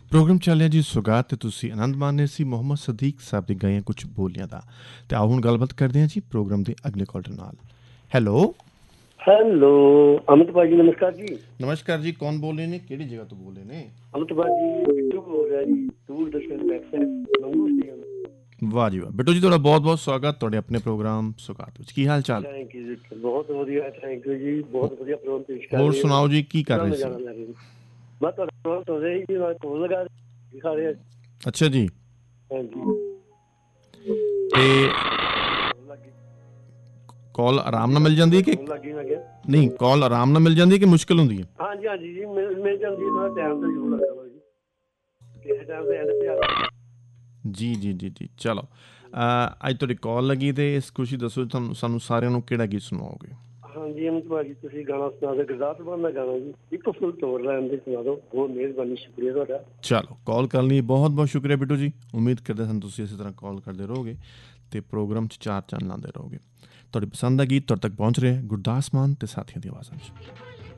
Programme ਚੱਲ ਰਿਹਾ ਜੀ ਸੁਗਾਤ ਤੇ ਤੁਸੀਂ ਆਨੰਦ ਮਾਣ ਰਹੇ ਸੀ ਮੁਹੰਮਦ ਸਦੀਕ ਸਾਹਿਬ ਦੀ ਗਾਈਆਂ ਕੁਝ ਬੋਲੀਆਂ ਦਾ। ਤੇ ਆਓ ਹੁਣ ਗੱਲਬਾਤ ਕਰਦੇ ਹਾਂ ਜੀ ਪ੍ਰੋਗਰਾਮ ਦੇ ਅਗਲੇ ਕਾਲਰ ਨਾਲ। ਹੈਲੋ ਹੈਲੋ ਅਮਿਤ ਭਾਜੀ ਨਮਸਕਾਰ ਜੀ। ਨਮਸਕਾਰ ਜੀ, ਕੌਣ ਬੋਲ ਰਹੇ ਨੇ, ਕਿਹੜੀ ਜਗ੍ਹਾ ਤੋਂ ਬੋਲ ਰਹੇ ਨੇ? ਅਮਿਤ ਭਾਜੀ ਬਿੱਟੂ ਬੋਲ ਰਿਹਾ ਜੀ, ਦੂਰਦਰਸ਼ਨ ਬੈਕ ਸਾਈਡ ਮੰਗੂ ਸਟੇਸ਼ਨ। ਵਾਹ ਜੀ ਵਾਹ, ਬਿੱਟੂ ਜੀ ਤੁਹਾਡਾ ਬਹੁਤ ਬਹੁਤ ਸਵਾਗਤ ਤੁਹਾਡੇ ਆਪਣੇ ਪ੍ਰੋਗਰਾਮ ਸੁਗਾਤ ਵਿੱਚ। ਕੀ ਹਾਲ ਚਾਲ? ਥੈਂਕ ਯੂ ਜੀ, ਬਹੁਤ ਵਧੀਆ, ਥੈਂਕ ਯੂ ਜੀ, ਬਹੁਤ ਵਧੀਆ ਪ੍ਰੋਗਰਾਮ ਪੇਸ਼ ਕਰ ਰਹੇ ਹੋਰ ਹੋ। ਸੁਣਾਓ ਜੀ, ਕੀ ਕਰ ਰਹੇ ਸੀ? ਮੈਂ ਤੁਹਾਡਾ ਪ੍ਰੋਗਰਾਮ ਸੁਣ ਰਿਹਾ ਜੀ, ਮੈਂ ਕੋਲ ਲਗਾ ਦਿਖਾ ਰਿਹਾ। ਅੱਛਾ ਜੀ, ਹਾਂਜੀ ਤੇ ਕਾਲ ਆਰਾਮ ਨਾਲ ਮਿਲ ਜਾਂਦੀ ਹੈ ਕਿ ਲੱਗੀ ਮੈਂ ਕਿਹਾ ਨਹੀਂ? ਕਾਲ ਆਰਾਮ ਨਾਲ ਮਿਲ ਜਾਂਦੀ ਹੈ ਕਿ ਮੁਸ਼ਕਿਲ ਹੁੰਦੀ ਹੈ? ਹਾਂਜੀ ਹਾਂਜੀ ਜੀ, ਮਿਲ ਜਾਂਦੀ ਹੈ, ਥੋੜਾ ਟਾਈਮ ਤਾਂ ਜ਼ਰੂਰ ਲੱਗਦਾ ਜੀ, ਕਿਸੇ ਟਾਈਮ ਤੇ ਐਂਡ ਤੇ ਆ ਜੀ ਜੀ ਜੀ ਜੀ। ਚਲੋ ਅੱਜ ਤੁਹਾਡੀ ਕਾਲ ਲੱਗੀ ਤੇ ਇਸ ਖੁਸ਼ੀ ਦੱਸੋ ਤੁਹਾਨੂੰ ਸਾਨੂੰ ਸਾਰਿਆਂ ਨੂੰ ਕਿਹੜਾ ਗੀਤ ਸੁਣਾਓਗੇ? ਹਾਂਜੀ ਅਮਿਤ ਭਾਜੀ ਤੁਸੀਂ ਗਾਣਾ ਸੁਣਾ ਦਿਓ, ਗੁਰਦਾਸ ਮਾਨ ਦਾ ਗਾਣਾ ਜੀ, ਇੱਕ ਫੁੱਲ ਤੋੜ ਲੈਣ ਦੇ ਸੁਣਾ ਦਿਓ। ਬਹੁਤ ਮਿਹਰਬਾਨੀ, ਸ਼ੁਕਰੀਆ ਤੁਹਾਡਾ। ਚਲੋ ਕਾਲ ਕਰਨ ਲਈ ਬਹੁਤ ਬਹੁਤ ਸ਼ੁਕਰੀਆ ਬਿੱਟੂ ਜੀ। ਉਮੀਦ ਕਰਦੇ ਸਨ ਤੁਸੀਂ ਇਸੇ ਤਰ੍ਹਾਂ ਕਾਲ ਕਰਦੇ ਰਹੋਗੇ ਅਤੇ ਪ੍ਰੋਗਰਾਮ 'ਚ ਚਾਰ ਚੰਨ ਲਾਉਂਦੇ ਰਹੋਗੇ। ਤੁਹਾਡੀ ਪਸੰਦ ਦਾ ਗੀਤ ਤੁਹਾਡੇ ਤੱਕ ਪਹੁੰਚ ਰਿਹਾ ਗੁਰਦਾਸ ਮਾਨ ਅਤੇ ਸਾਥੀਆਂ ਦੀ ਆਵਾਜ਼ਾਂ 'ਚ।